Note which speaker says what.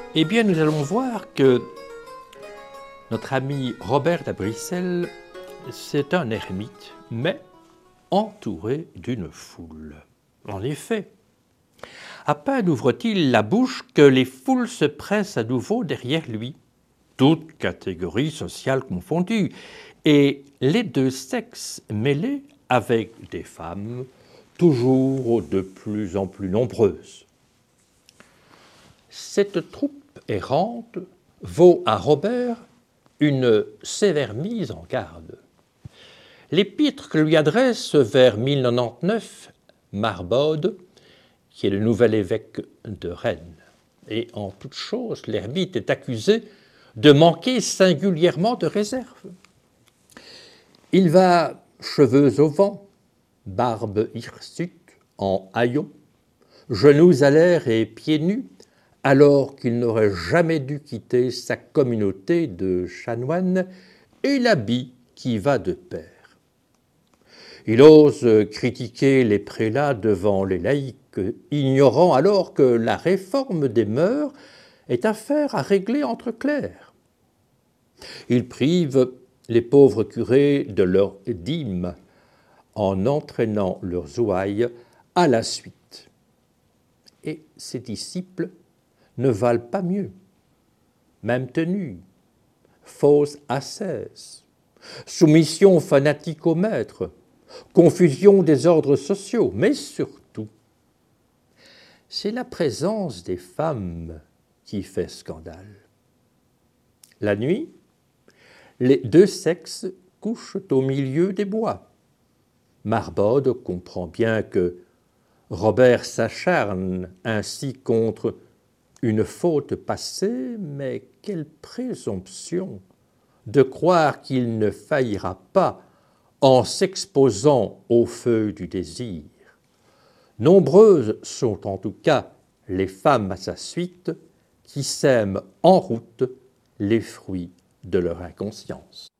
Speaker 1: Eh bien, nous allons voir que notre ami Robert d'Abricel, c'est un ermite, mais entouré d'une foule. En effet, à peine ouvre-t-il la bouche que les foules se pressent à nouveau derrière lui, toutes catégories sociales confondues, et les deux sexes mêlés avec des femmes toujours de plus en plus nombreuses. Cette troupe errante vaut à Robert une sévère mise en garde. L'épître que lui adresse vers 1099 Marbode, qui est le nouvel évêque de Rennes. Et en toute chose, l'ermite est accusé de manquer singulièrement de réserve. Il va cheveux au vent, barbe hirsute en haillons, genoux à l'air et pieds nus, alors qu'il n'aurait jamais dû quitter sa communauté de chanoines et l'habit qui va de pair. Il ose critiquer les prélats devant les laïcs, ignorant alors que la réforme des mœurs est affaire à régler entre clercs. Il prive les pauvres curés de leur dîme en entraînant leurs ouailles à la suite. Et ses disciples ne valent pas mieux. Même tenue, fausse ascèse, soumission fanatique au maître, confusion des ordres sociaux, mais surtout, c'est la présence des femmes qui fait scandale. La nuit, les deux sexes couchent au milieu des bois. Marbode comprend bien que Robert s'acharne ainsi contre une faute passée, mais quelle présomption de croire qu'il ne faillira pas en s'exposant au feu du désir. Nombreuses sont en tout cas les femmes à sa suite qui sèment en route les fruits de leur inconscience.